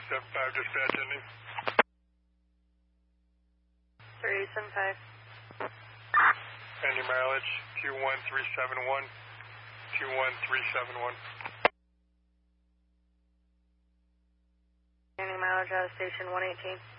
3875, dispatch ending. 3875. And your mileage, 21371. 21371. Any mileage out of station 118.